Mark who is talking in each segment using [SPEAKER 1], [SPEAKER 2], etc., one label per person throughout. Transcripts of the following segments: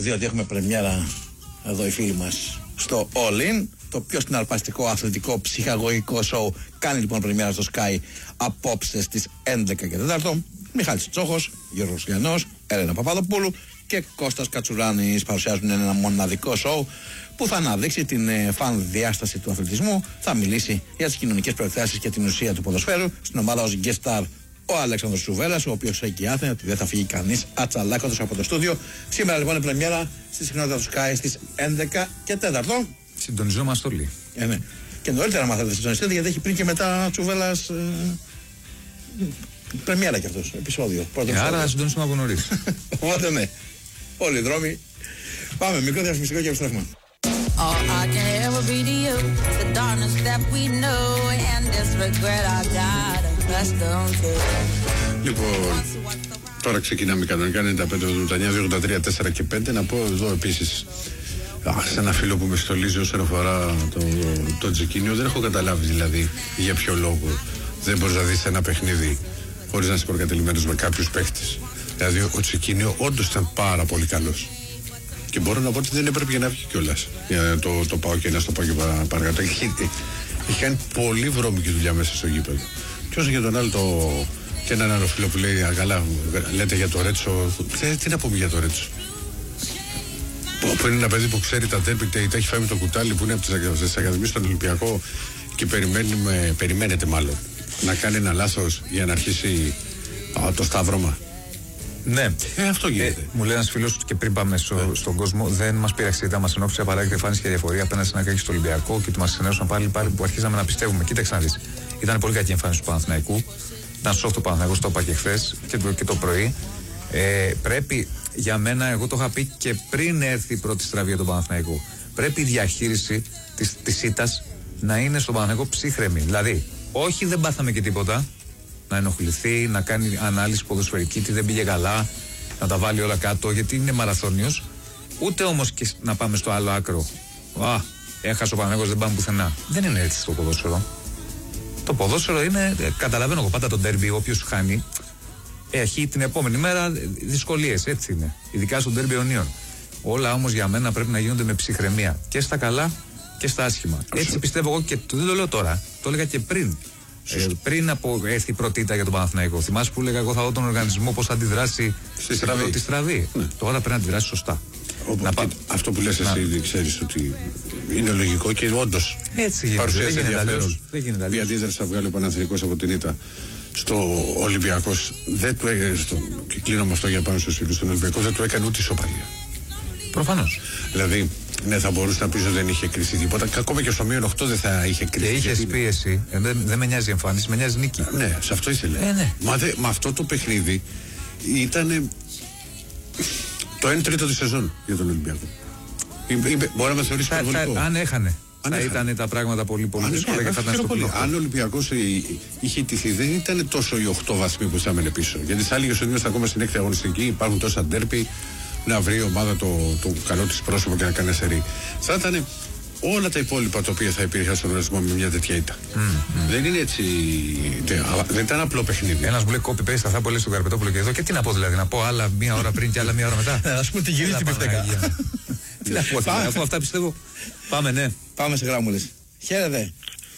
[SPEAKER 1] διότι έχουμε πρεμιέρα εδώ οι φίλοι μας στο All In. Το πιο συναρπαστικό αθλητικό ψυχαγωγικό σοου κάνει λοιπόν πρεμιέρα στο Sky απόψε στις 11 και 4. Μιχάλης Τσόχος, Γιώργος Λιανός, Έλενα Παπαδοπούλου και Κώστας Κατσουράνης παρουσιάζουν ένα μοναδικό σοου που θα αναδείξει την φαν διάσταση του αθλητισμού, θα μιλήσει για τις κοινωνικές προεκτάσεις και την ουσία του ποδοσφαίρου. Στην ομάδα ως guest star ο Αλέξανδρος Σουβέλλας, ο οποίος έχει Άθενα ότι δεν θα φύγει κανείς ατσαλάκωτος από το στούντιο. Σήμερα λοιπόν η πρεμιέρα στη συχνότητα του Sky στις 11 και 4.
[SPEAKER 2] Συντονιζόμαστε όλοι.
[SPEAKER 1] Ναι. Και νωρίτερα μάθατε συντονιστείτε, γιατί έχει πριν και μετά Τσουβέλλας πρεμιέρα κι αυτός, επεισόδιο.
[SPEAKER 2] Άρα συντονιστούμε από νωρίς.
[SPEAKER 1] Οπότε ναι, όλοι οι δρόμοι. Πάμε, μικρό διαφημιστικό και επιστρέφουμε.
[SPEAKER 3] Λοιπόν, τώρα ξεκινάμε κανονικά 95, 83, 4 και 5. Να πω εδώ επίσης σε ένα φίλο που με στολίζει όσον αφορά το Τζικίνιο, δεν έχω καταλάβει δηλαδή για ποιο λόγο δεν μπορείς να δεις ένα παιχνίδι χωρίς να είσαι προκατελημένος με κάποιους παίχτες. Δηλαδή ο Τζικίνιο όντως ήταν πάρα πολύ καλός. Και μπορώ να πω ότι δεν έπρεπε να βγει κιόλας. Το πάω και να το πάω και παρακάτω. Έχει κάνει πολύ βρώμικη δουλειά μέσα στο γήπεδο. Και όσο για τον άλλο και έναν άλλο φίλο που λέει καλά, λέτε για το Ρέτσο. Τι να πούμε για το Ρέτσο. Που είναι ένα παιδί που ξέρει τα τέρπι, τα έχει φάει με το κουτάλι, που είναι από τις ακαδημίες στον Ολυμπιακό και περιμένετε μάλλον να κάνει ένα λάθος για να αρχίσει το σταύρωμα.
[SPEAKER 2] Ναι,
[SPEAKER 3] αυτό γίνεται.
[SPEAKER 2] Μου λέει ένας φίλος και πριν πάμε στον κόσμο, δεν μας πείραξε, ήταν μας ενόψει απαράγεται εμφάνιση και διαφορία απέναντι σε ένα κακή στο Ολυμπιακό και μας ενέωσαν πάλι που αρχίσαμε να πιστεύουμε. Κοίταξε να δεις. Ήταν πολύ κακή εμφάνιση του Παναθηναϊκού. Ήταν soft ο Παναθηναϊκός, το είπα και χθες και το πρωί. Πρέπει για μένα, εγώ το είχα πει και πριν έρθει η πρώτη στραβή για τον Παναθηναϊκό. Πρέπει η διαχείριση της ήττας να είναι στον Παναθηναϊκό ψύχρεμη. Δηλαδή, όχι δεν πάθαμε και τίποτα. Να ενοχληθεί, να κάνει ανάλυση ποδοσφαιρική, τι δεν πήγε καλά, να τα βάλει όλα κάτω, γιατί είναι μαραθώνιος. Ούτε όμως και να πάμε στο άλλο άκρο. Έχασε ο Παναθηναϊκός, δεν πάμε πουθενά. Δεν είναι έτσι το ποδόσφαιρο. Το ποδόσφαιρο είναι, καταλαβαίνω εγώ πάντα τον ντέρμπι, όποιος χάνει, έχει την επόμενη μέρα δυσκολίες, έτσι είναι. Ειδικά στον ντέρμπι αιωνίων. Όλα όμως για μένα πρέπει να γίνονται με ψυχραιμία. Και στα καλά και στα άσχημα. Έτσι πιστεύω εγώ και δεν το λέω τώρα, το έλεγα και πριν. Πριν από έρθει η πρωτήτα για τον Παναθηναϊκό. Θυμάσαι που έλεγα εγώ θα δω τον οργανισμό πώς θα αντιδράσει στη στραβή. Τώρα πρέπει να αντιδράσει σωστά.
[SPEAKER 3] Αυτό που λες εσύ ξέρεις ότι είναι λογικό και όντως παρουσίασε ενδιαφέρον. Η αντίδραση θα βγάλει ο Παναθηναϊκός από την ήττα στο Ολυμπιακός. Και κλείνω με αυτό για πάνω στους φίλους. Στον Ολυμπιακό δεν του έκανε ούτε ισοπαλία.
[SPEAKER 2] Προφανώς.
[SPEAKER 3] Δηλαδή, ναι, θα μπορούσε να πει ότι δεν είχε κριθεί τίποτα. Ακόμα και στο μείον 8 δεν θα είχε κριθεί.
[SPEAKER 2] Και είχε πίεση. Δεν με νοιάζει η εμφάνιση, με νοιάζει νίκη.
[SPEAKER 3] Ναι, σε αυτό ήθελε.
[SPEAKER 2] Ναι.
[SPEAKER 3] Μα αυτό το παιχνίδι ήταν το 1/3 της σεζόν για τον Ολυμπιακό. Μπορεί να θεωρήσει υπερβολικό.
[SPEAKER 2] Αν έχανε. Θα ήταν τα πράγματα πολύ δύσκολα και θα ήταν στο πλοίο.
[SPEAKER 3] Αν ο Ολυμπιακός είχε ιτηθεί, δεν ήταν τόσο οι 8 βαθμοί που θα έμενε πίσω. Γιατί θα έλεγε ότι είμαστε ακόμα στην έκτη αγωνιστική, υπάρχουν τόσα ντέρπι, να βρει η ομάδα το καλό της πρόσωπο και να κάνει σερί. Θα ήταν όλα τα υπόλοιπα τα οποία θα υπήρχαν στον οργανισμό με μια τέτοια ήττα. Δεν είναι έτσι. Δεν ήταν απλό παιχνίδι.
[SPEAKER 2] Ένας μου λέει copy-paste αυτά που λέει στον Καρπετόπουλο και εδώ. Και τι να πω δηλαδή, να πω άλλα μία ώρα πριν και άλλα μία ώρα μετά.
[SPEAKER 1] Ας πούμε τι γυρίζει την πιφτέκα.
[SPEAKER 2] Τι να πω, αφού αυτά πιστεύω. Πάμε, ναι.
[SPEAKER 1] Πάμε σε γράμμουλες. Χαίρετε.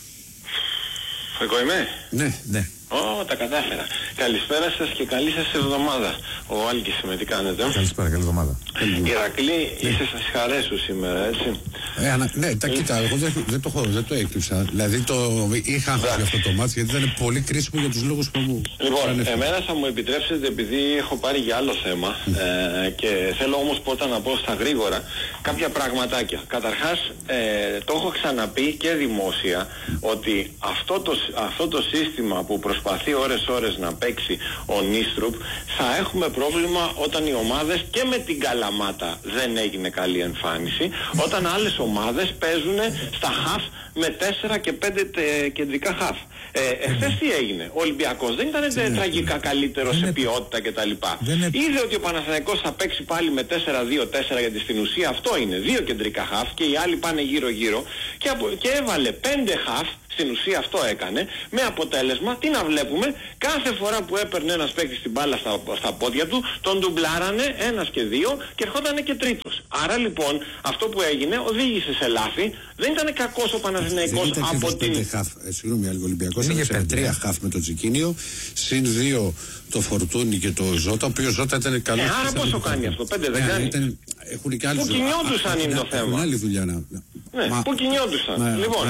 [SPEAKER 4] Εγώ είμαι.
[SPEAKER 2] Ναι.
[SPEAKER 4] Τα κατάφερα. Καλησπέρα σας και καλή σας εβδομάδα. Ο Άλκης είμαι, τι κάνετε?
[SPEAKER 2] Καλησπέρα, καλή εβδομάδα.
[SPEAKER 4] Ηρακλή, είσαι στις χαρές σου σήμερα, έτσι?
[SPEAKER 3] Ναι, κοίτα, εγώ δεν το έκλειψα. Δηλαδή είχα άγχος για αυτό το μάτς, γιατί ήταν πολύ κρίσιμο για τους λόγους που μου.
[SPEAKER 4] Λοιπόν, εμένα θα μου επιτρέψετε, επειδή έχω πάρει για άλλο θέμα και θέλω όμως πρώτα να πω στα γρήγορα κάποια πραγματάκια. Καταρχάς, το έχω ξαναπεί και δημόσια ότι αυτό το σύστημα που προσπαθεί ώρες να παίξει ο Νίστρουπ, θα έχουμε πρόβλημα όταν οι ομάδες, και με την Καλαμάτα δεν έγινε καλή εμφάνιση, όταν άλλες ομάδες παίζουν στα χαφ με 4 και 5 κεντρικά χαφ. Εχθές τι έγινε? Ο Ολυμπιακός δεν ήταν τραγικά καλύτερο σε ποιότητα κτλ. Είδε ότι ο Παναθηναϊκός θα παίξει πάλι με 4-2-4, γιατί στην ουσία αυτό είναι, 2 κεντρικά χαφ και οι άλλοι πάνε γύρω-γύρω, και έβαλε 5 χαφ Στην ουσία αυτό έκανε, με αποτέλεσμα, τι να βλέπουμε, κάθε φορά που έπαιρνε ένας παίκτης την μπάλα στα πόδια του, τον ντουμπλάρανε ένας και δύο και ερχότανε και τρίτος. Άρα λοιπόν αυτό που έγινε οδήγησε σε λάθη. Δεν ήταν κακός ο Παναθηναϊκός από την...
[SPEAKER 3] Συγγνώμη, ο Ολυμπιακός είχε 3 χαφ με το Τζικίνιο, συν 2 το Φορτούνι και το Ζώτα, ο οποίος Ζώτα ήταν καλό.
[SPEAKER 4] Άρα πόσο κάνει αυτό, 5 δεν κάνει.
[SPEAKER 3] Έχουν και άλλοι.
[SPEAKER 4] Πού κινιόντουσαν είναι το θέμα.
[SPEAKER 3] Άλλη δουλειά να.
[SPEAKER 4] Πού κινιόντουσαν. Λοιπόν,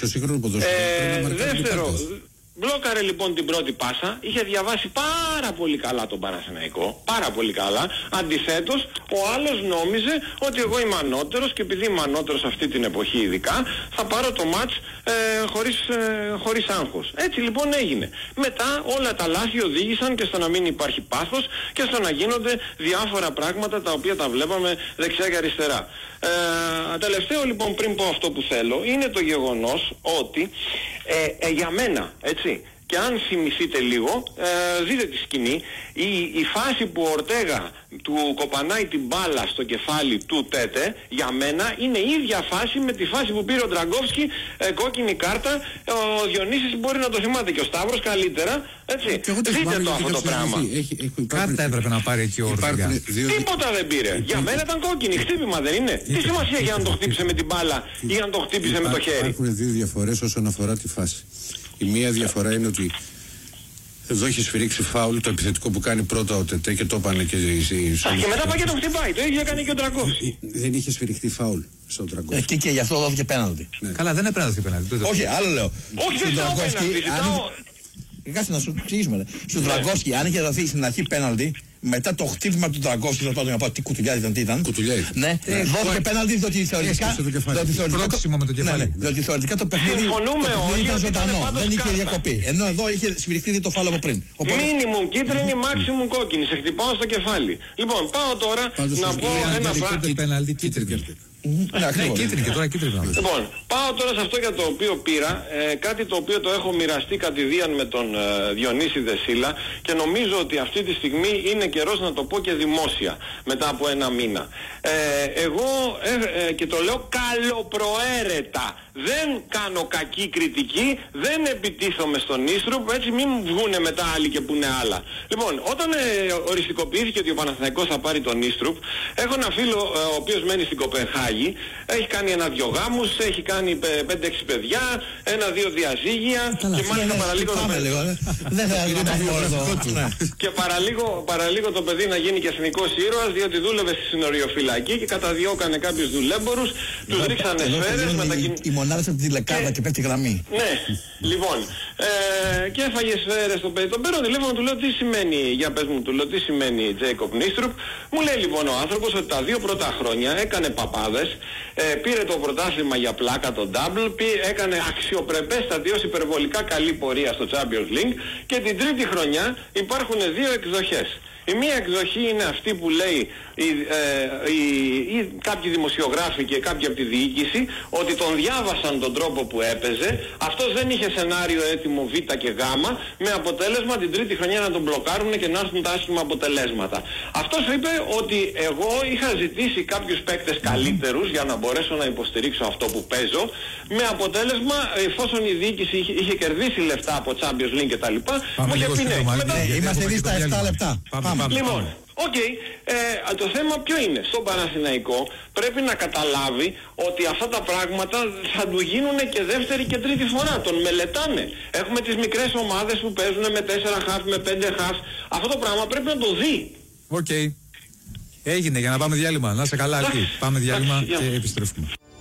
[SPEAKER 4] δεύτερο, μπλόκαρε λοιπόν την πρώτη πάσα, είχε διαβάσει πάρα πολύ καλά τον Παναθηναϊκό, πάρα πολύ καλά. Αντιθέτως, ο άλλος νόμιζε ότι εγώ είμαι ανώτερος και επειδή είμαι ανώτερος αυτή την εποχή ειδικά, θα πάρω το μάτς χωρίς άγχος. Έτσι λοιπόν έγινε. Μετά όλα τα λάθη οδήγησαν και στο να μην υπάρχει πάθος και στο να γίνονται διάφορα πράγματα τα οποία τα βλέπαμε δεξιά και αριστερά. Τελευταίο λοιπόν, πριν πω αυτό που θέλω, είναι το γεγονός ότι για μένα, έτσι, και αν θυμηθείτε λίγο, δείτε τη σκηνή, η φάση που ο Ορτέγα του κοπανάει την μπάλα στο κεφάλι του Τέτε, για μένα είναι η ίδια φάση με τη φάση που πήρε ο Ντραγκόφσκι, κόκκινη κάρτα. Ο Διονύσης μπορεί να το θυμάται και ο Σταύρος καλύτερα, έτσι. Δείτε το αυτό το πράγμα.
[SPEAKER 2] Κάρτα έπρεπε να πάρει εκεί ο Ορτέγα.
[SPEAKER 4] Τίποτα δεν πήρε. Για μένα ήταν κόκκινη, χτύπημα δεν είναι. Τι σημασία έχει αν το χτύπησε με την μπάλα ή αν το χτύπησε με το χέρι.
[SPEAKER 3] Υπάρχουν δύο διαφορές όσον αφορά τη φάση. Η μία διαφορά είναι ότι εδώ έχει σφυρίξει φάουλ το επιθετικό που κάνει πρώτα ο Τετέ και το έπανε και
[SPEAKER 4] και μετά πάει και τον χτυπάει. Το ίδιο έκανε και ο Τραγκόφσκι.
[SPEAKER 3] Δεν είχε σφυριχτεί φάουλ στον Τραγκόφσκι.
[SPEAKER 1] Και γι' αυτό δόθηκε πέναλτι.
[SPEAKER 2] Καλά, δεν έπρεπε να δοθεί πέναλτι.
[SPEAKER 1] Όχι, άλλο λέω.
[SPEAKER 4] Όχι, δεν ζητάω πέναλτι.
[SPEAKER 1] Κάτσε να σου εξηγήσουμε. Στον Τραγκόφσκι, αν είχε δοθεί στην αρχή πέναλτι, μετά το χτύπημα του Τραγκόφσκι, θα πάω να πω τι κουτουλιά ήταν, τι ήταν.
[SPEAKER 3] Κουτουλιά.
[SPEAKER 1] Ναι, δόθηκε πέναλτι διότι θεωρητικά.
[SPEAKER 2] Πρόξιμο με το κεφάλι.
[SPEAKER 1] Διότι θεωρητικά το παιχνίδι ήταν ζωντανό, δεν είχε διακοπή. Ενώ εδώ είχε σφυριχτεί το φάλο από πριν.
[SPEAKER 4] Μίνιμουμ κίτρινη, μάξιμουμ κόκκινη. Σε χτυπάω στο κεφάλι. Λοιπόν, πάω τώρα να πω ένα πράγμα. Λοιπόν, πάω τώρα σε αυτό για το οποίο πήρα, κάτι το οποίο το έχω μοιραστεί κατηδίαν με τον Διονύση Δεσίλα και νομίζω ότι αυτή τη στιγμή είναι καιρός να το πω και δημόσια μετά από ένα μήνα. Εγώ και το λέω καλοπροαίρετα, δεν κάνω κακή κριτική, δεν επιτίθομαι στον Ίστρουπ, έτσι μην μου βγούνε μετά άλλοι και πούνε άλλα. Λοιπόν, όταν οριστικοποιήθηκε ότι ο Παναθηναϊκός θα πάρει τον Ίστρουπ, έχω ένα φίλο ο οποίος μένει στην Κοπενχάγη, έχει κάνει 1-2 γάμους, έχει κάνει 5-6 παιδιά, 1-2 διαζύγια και μάλιστα και παραλίγο το παιδί να γίνει και εθνικός ήρωας, διότι δούλευε στη συνοριοφυλακή και καταδιώκανε κάποιους δουλέμπορους, τους ρίξανε σφαίρες
[SPEAKER 1] η μονάδα από τη λεκάδα και πέφτει γραμμή.
[SPEAKER 4] Ναι, λοιπόν, και έφαγε σφαίρες στο παιδί. Τον παίρνω τηλέφωνο, του λέω τι σημαίνει, για πες μου, του λέω τι σημαίνει Τζέικοπ Νίστρουπ. Μου λέει λοιπόν ο άνθρωπος ότι τα 2 πρώτα χρόνια έκανε παπάδες, πήρε το πρωτάθλημα για πλάκα το double, έκανε αξιοπρεπέστατη ως υπερβολικά καλή πορεία στο Champions League και την τρίτη χρονιά υπάρχουν 2 εκδοχές. Η μία εκδοχή είναι αυτή που λέει κάποιοι δημοσιογράφοι και κάποιοι από τη διοίκηση ότι τον διάβασαν τον τρόπο που έπαιζε, αυτός δεν είχε σενάριο έτοιμο Β και Γ, με αποτέλεσμα την τρίτη χρονιά να τον μπλοκάρουν και να έρθουν τα άσχημα αποτελέσματα. Αυτός είπε ότι εγώ είχα ζητήσει κάποιους παίκτες καλύτερους για να μπορέσω να υποστηρίξω αυτό που παίζω, με αποτέλεσμα εφόσον η διοίκηση είχε κερδίσει λεφτά από Champions League κτλ. Μου είχε πει ναι.
[SPEAKER 1] Είμαστε ήδη στα 7 λεπτά.
[SPEAKER 4] Λοιπόν, το θέμα ποιο είναι? Στον Παναθηναϊκό πρέπει να καταλάβει ότι αυτά τα πράγματα θα του γίνουν και δεύτερη και τρίτη φορά. Τον μελετάνε. Έχουμε τις μικρές ομάδες που παίζουν με 4 χαφ, με 5 χαφ. Αυτό το πράγμα πρέπει να το δει.
[SPEAKER 2] Οκ. Έγινε για να πάμε διάλειμμα. Να είσαι καλά εκεί. Πάμε διάλειμμα και επιστρέφουμε.